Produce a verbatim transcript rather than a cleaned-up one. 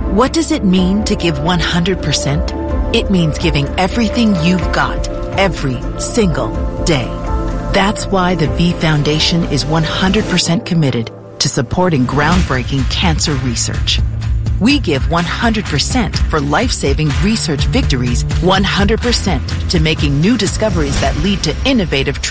What does it mean to give one hundred percent? It means giving everything you've got, every single day. That's why the V Foundation is one hundred percent committed to supporting groundbreaking cancer research. We give one hundred percent for life-saving research victories, one hundred percent to making new discoveries that lead to innovative treatments.